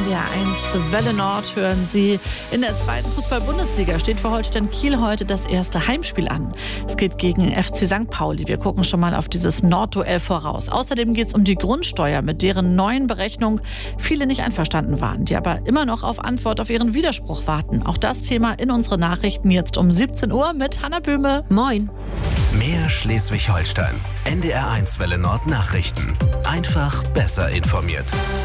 NDR1 Welle Nord hören Sie. In der 2. Fußball-Bundesliga steht für Holstein Kiel heute das erste Heimspiel an. Es geht gegen FC St. Pauli. Wir gucken schon mal auf dieses Nordduell voraus. Außerdem geht es um die Grundsteuer, mit deren neuen Berechnung viele nicht einverstanden waren, die aber immer noch auf Antwort auf ihren Widerspruch warten. Auch das Thema in unseren Nachrichten jetzt um 17 Uhr mit Hanna Böhme. Moin. Mehr Schleswig-Holstein. NDR1 Welle Nord Nachrichten. Einfach besser informiert.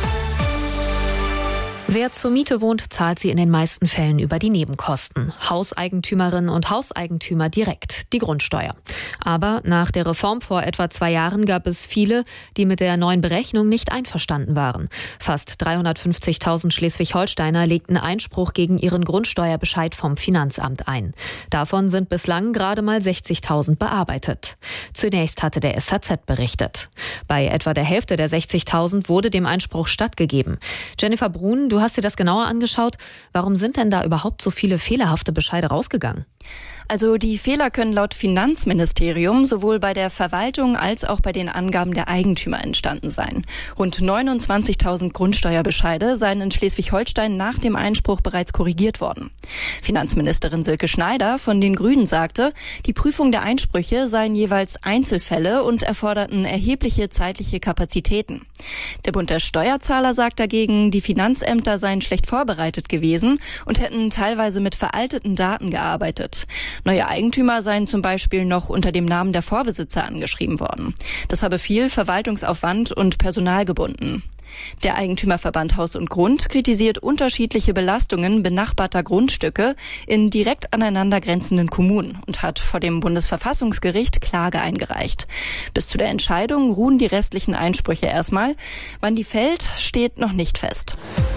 Wer zur Miete wohnt, zahlt sie in den meisten Fällen über die Nebenkosten. Hauseigentümerinnen und Hauseigentümer direkt die Grundsteuer. Aber nach der Reform vor etwa 2 Jahren gab es viele, die mit der neuen Berechnung nicht einverstanden waren. Fast 350.000 Schleswig-Holsteiner legten Einspruch gegen ihren Grundsteuerbescheid vom Finanzamt ein. Davon sind bislang gerade mal 60.000 bearbeitet. Zunächst hatte der SHZ berichtet. Bei etwa der Hälfte der 60.000 wurde dem Einspruch stattgegeben. Jennifer Brun, du hast dir das genauer angeschaut. Warum sind denn da überhaupt so viele fehlerhafte Bescheide rausgegangen? Also die Fehler können laut Finanzministerium sowohl bei der Verwaltung als auch bei den Angaben der Eigentümer entstanden sein. Rund 29.000 Grundsteuerbescheide seien in Schleswig-Holstein nach dem Einspruch bereits korrigiert worden. Finanzministerin Silke Schneider von den Grünen sagte, die Prüfung der Einsprüche seien jeweils Einzelfälle und erforderten erhebliche zeitliche Kapazitäten. Der Bund der Steuerzahler sagt dagegen, die Finanzämter seien schlecht vorbereitet gewesen und hätten teilweise mit veralteten Daten gearbeitet. Neue Eigentümer seien zum Beispiel noch unter dem Namen der Vorbesitzer angeschrieben worden. Das habe viel Verwaltungsaufwand und Personal gebunden. Der Eigentümerverband Haus und Grund kritisiert unterschiedliche Belastungen benachbarter Grundstücke in direkt aneinander grenzenden Kommunen und hat vor dem Bundesverfassungsgericht Klage eingereicht. Bis zu der Entscheidung ruhen die restlichen Einsprüche erstmal. Wann die fällt, steht noch nicht fest.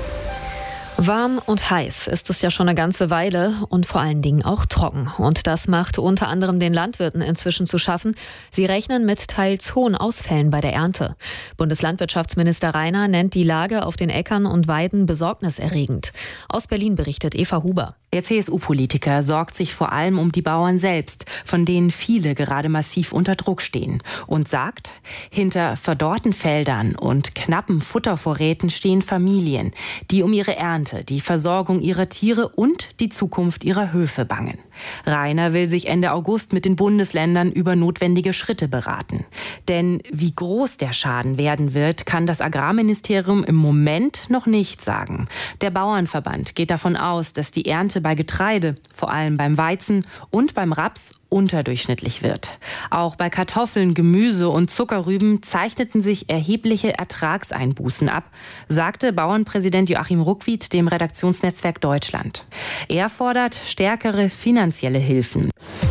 Warm und heiß ist es ja schon eine ganze Weile und vor allen Dingen auch trocken. Und das macht unter anderem den Landwirten inzwischen zu schaffen. Sie rechnen mit teils hohen Ausfällen bei der Ernte. Bundeslandwirtschaftsminister Reiner nennt die Lage auf den Äckern und Weiden besorgniserregend. Aus Berlin berichtet Eva Huber. Der CSU-Politiker sorgt sich vor allem um die Bauern selbst, von denen viele gerade massiv unter Druck stehen. Und sagt, hinter verdorrten Feldern und knappen Futtervorräten stehen Familien, die um ihre Ernte, die Versorgung ihrer Tiere und die Zukunft ihrer Höfe bangen. Reiner will sich Ende August mit den Bundesländern über notwendige Schritte beraten. Denn wie groß der Schaden werden wird, kann das Agrarministerium im Moment noch nicht sagen. Der Bauernverband geht davon aus, dass die Ernte bei Getreide, vor allem beim Weizen und beim Raps, unterdurchschnittlich wird. Auch bei Kartoffeln, Gemüse und Zuckerrüben zeichneten sich erhebliche Ertragseinbußen ab, sagte Bauernpräsident Joachim Ruckwied dem Redaktionsnetzwerk Deutschland. Er fordert stärkere finanzielle Hilfen.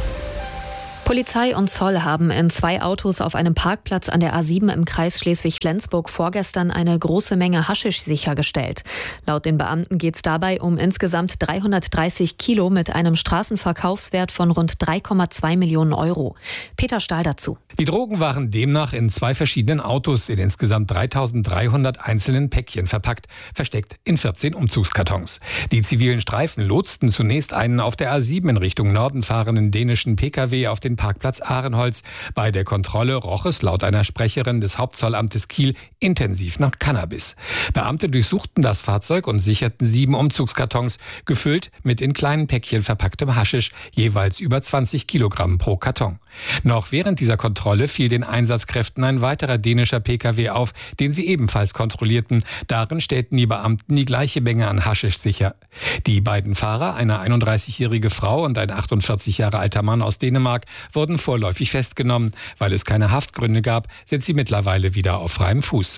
Polizei und Zoll haben in 2 Autos auf einem Parkplatz an der A7 im Kreis Schleswig-Flensburg vorgestern eine große Menge Haschisch sichergestellt. Laut den Beamten geht es dabei um insgesamt 330 Kilo mit einem Straßenverkaufswert von rund 3,2 Millionen Euro. Peter Stahl dazu. Die Drogen waren demnach in 2 verschiedenen Autos in insgesamt 3.300 einzelnen Päckchen verpackt, versteckt in 14 Umzugskartons. Die zivilen Streifen lotsten zunächst einen auf der A7 in Richtung Norden fahrenden dänischen Pkw auf den Parkplatz Ahrenholz. Bei der Kontrolle roch es laut einer Sprecherin des Hauptzollamtes Kiel intensiv nach Cannabis. Beamte durchsuchten das Fahrzeug und sicherten 7 Umzugskartons, gefüllt mit in kleinen Päckchen verpacktem Haschisch, jeweils über 20 Kilogramm pro Karton. Noch während dieser Kontrolle fiel den Einsatzkräften ein weiterer dänischer Pkw auf, den sie ebenfalls kontrollierten. Darin stellten die Beamten die gleiche Menge an Haschisch sicher. Die beiden Fahrer, eine 31-jährige Frau und ein 48 Jahre alter Mann aus Dänemark, wurden vorläufig festgenommen. Weil es keine Haftgründe gab, sind sie mittlerweile wieder auf freiem Fuß.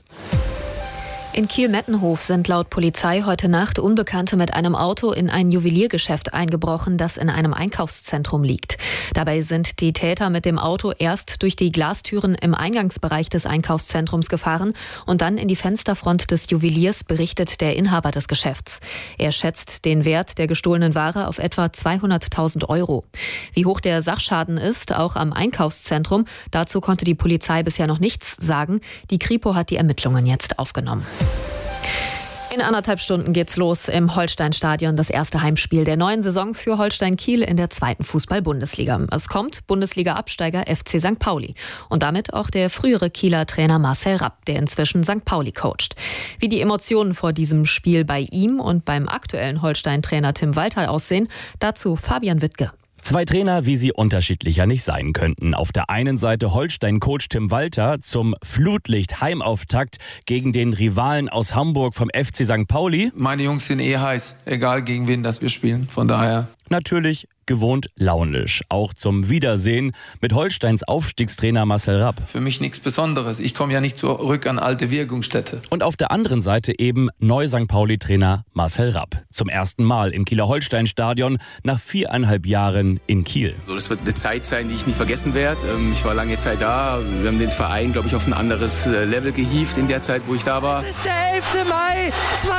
In Kiel-Mettenhof sind laut Polizei heute Nacht Unbekannte mit einem Auto in ein Juweliergeschäft eingebrochen, das in einem Einkaufszentrum liegt. Dabei sind die Täter mit dem Auto erst durch die Glastüren im Eingangsbereich des Einkaufszentrums gefahren und dann in die Fensterfront des Juweliers, berichtet der Inhaber des Geschäfts. Er schätzt den Wert der gestohlenen Ware auf etwa 200.000 Euro. Wie hoch der Sachschaden ist, auch am Einkaufszentrum, dazu konnte die Polizei bisher noch nichts sagen. Die Kripo hat die Ermittlungen jetzt aufgenommen. In 1,5 Stunden geht's los im Holstein-Stadion, das erste Heimspiel der neuen Saison für Holstein Kiel in der 2. Fußball-Bundesliga. Es kommt Bundesliga-Absteiger FC St. Pauli und damit auch der frühere Kieler Trainer Marcel Rapp, der inzwischen St. Pauli coacht. Wie die Emotionen vor diesem Spiel bei ihm und beim aktuellen Holstein-Trainer Tim Walter aussehen, dazu Fabian Wittke. 2 Trainer, wie sie unterschiedlicher nicht sein könnten. Auf der einen Seite Holstein-Coach Tim Walter zum Flutlicht-Heimauftakt gegen den Rivalen aus Hamburg vom FC St. Pauli. Meine Jungs sind heiß, egal gegen wen das wir spielen. Von daher natürlich gewohnt launisch. Auch zum Wiedersehen mit Holsteins Aufstiegstrainer Marcel Rapp. Für mich nichts Besonderes. Ich komme ja nicht zurück an alte Wirkungsstätte. Und auf der anderen Seite eben Neu-St. Pauli-Trainer Marcel Rapp. Zum ersten Mal im Kieler Holstein-Stadion nach 4,5 Jahren in Kiel. Das wird eine Zeit sein, die ich nie vergessen werde. Ich war lange Zeit da. Wir haben den Verein, glaube ich, auf ein anderes Level gehievt in der Zeit, wo ich da war. Es ist der 11. Mai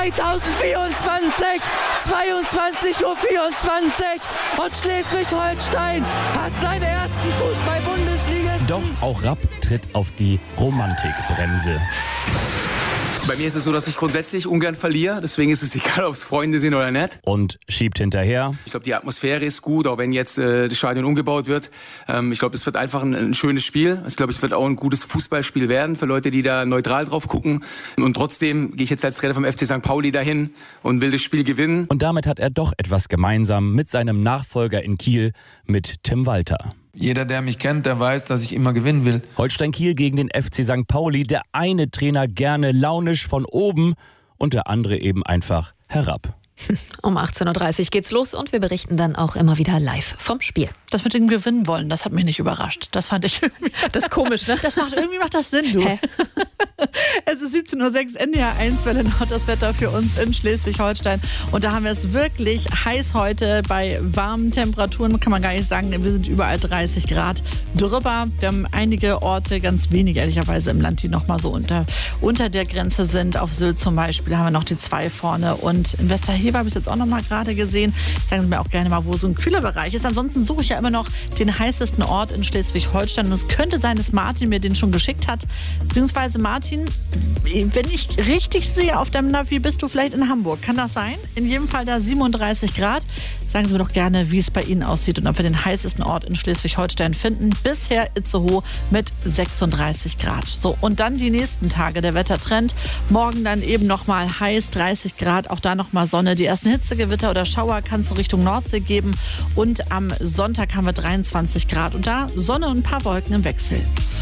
2024, 22:24 Uhr. Und Schleswig-Holstein hat seinen ersten Fußball-Bundesligisten. Doch auch Rapp tritt auf die Romantikbremse. Bei mir ist es so, dass ich grundsätzlich ungern verliere. Deswegen ist es egal, ob es Freunde sind oder nicht. Und schiebt hinterher. Ich glaube, die Atmosphäre ist gut, auch wenn jetzt das Stadion umgebaut wird. Ich glaube, es wird einfach ein schönes Spiel. Ich glaube, es wird auch ein gutes Fußballspiel werden für Leute, die da neutral drauf gucken. Und trotzdem gehe ich jetzt als Trainer vom FC St. Pauli dahin und will das Spiel gewinnen. Und damit hat er doch etwas gemeinsam mit seinem Nachfolger in Kiel, mit Tim Walter. Jeder, der mich kennt, der weiß, dass ich immer gewinnen will. Holstein Kiel gegen den FC St. Pauli. Der eine Trainer gerne launisch von oben und der andere eben einfach herab. Um 18:30 Uhr geht's los und wir berichten dann auch immer wieder live vom Spiel. Das mit dem Gewinnen wollen, das hat mich nicht überrascht. Das fand ich irgendwie... Das ist komisch, ne? Irgendwie macht das Sinn, du. Hä? Es ist 17:06 Uhr, NDR 1 Welle Nord, das Wetter für uns in Schleswig-Holstein. Und da haben wir es wirklich heiß heute. Bei warmen Temperaturen kann man gar nicht sagen, wir sind überall 30 Grad drüber. Wir haben einige Orte, ganz wenige ehrlicherweise im Land, die noch mal so unter der Grenze sind. Auf Sylt zum Beispiel haben wir noch die 2 vorne. Und in Westerhever habe ich es jetzt auch noch mal gerade gesehen. Sagen Sie mir auch gerne mal, wo so ein kühler Bereich ist. Ansonsten suche ich ja immer noch den heißesten Ort in Schleswig-Holstein. Und es könnte sein, dass Martin mir den schon geschickt hat. Beziehungsweise Martin, wenn ich richtig sehe auf deinem Navi, bist du vielleicht in Hamburg. Kann das sein? In jedem Fall da 37 Grad. Sagen Sie mir doch gerne, wie es bei Ihnen aussieht und ob wir den heißesten Ort in Schleswig-Holstein finden. Bisher Itzehoe mit 36 Grad. So, und dann die nächsten Tage, der Wettertrend. Morgen dann eben nochmal heiß, 30 Grad, auch da nochmal Sonne. Die ersten Hitzegewitter oder Schauer kann es so Richtung Nordsee geben. Und am Sonntag haben wir 23 Grad und da Sonne und ein paar Wolken im Wechsel.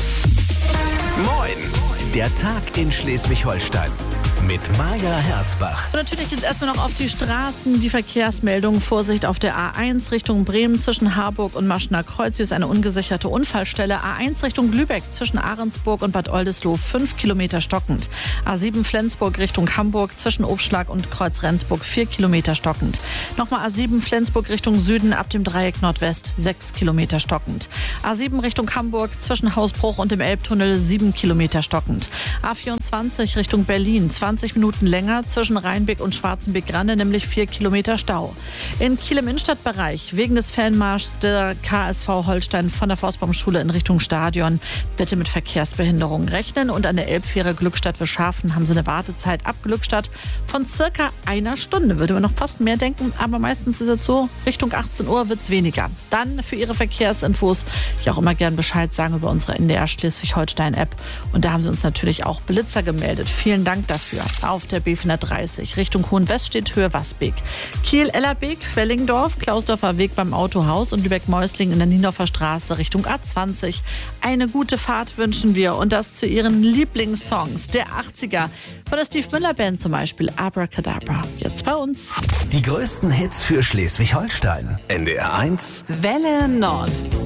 Moin, der Tag in Schleswig-Holstein. Mit Maja Herzbach. Und natürlich jetzt erstmal noch auf die Straßen. Die Verkehrsmeldung. Vorsicht auf der A1 Richtung Bremen zwischen Harburg und Maschener Kreuz. Hier ist eine ungesicherte Unfallstelle. A1 Richtung Lübeck zwischen Ahrensburg und Bad Oldesloe 5 Kilometer stockend. A7 Flensburg Richtung Hamburg zwischen Ofschlag und Kreuz Rendsburg 4 Kilometer stockend. Nochmal A7 Flensburg Richtung Süden ab dem Dreieck Nordwest 6 Kilometer stockend. A7 Richtung Hamburg zwischen Hausbruch und dem Elbtunnel 7 Kilometer stockend. A24 Richtung Berlin 20 Minuten länger zwischen Rheinbeck und Schwarzenbeck-Grande, nämlich 4 Kilometer Stau. In Kiel im Innenstadtbereich wegen des Fanmarschs der KSV Holstein von der Forstbaumschule in Richtung Stadion bitte mit Verkehrsbehinderung rechnen. Und an der Elbfähre Glückstadt-Wilschafen haben sie eine Wartezeit ab Glückstadt von circa 1 Stunde. Würde man noch fast mehr denken, aber meistens ist es so, Richtung 18 Uhr wird es weniger. Dann für Ihre Verkehrsinfos, die auch immer gern Bescheid sagen über unsere NDR Schleswig-Holstein-App. Und da haben sie uns natürlich auch Blitzer gemeldet. Vielen Dank dafür. Auf der B430 Richtung Hohenwest steht Höhe Wasbeek. Kiel-Ellerbeek, Fellingdorf, Klausdorfer Weg beim Autohaus und Lübeck-Meusling in der Niendorfer Straße Richtung A20. Eine gute Fahrt wünschen wir und das zu Ihren Lieblingssongs der 80er. Von der Steve Miller Band zum Beispiel Abracadabra. Jetzt bei uns. Die größten Hits für Schleswig-Holstein. NDR 1 Welle Nord.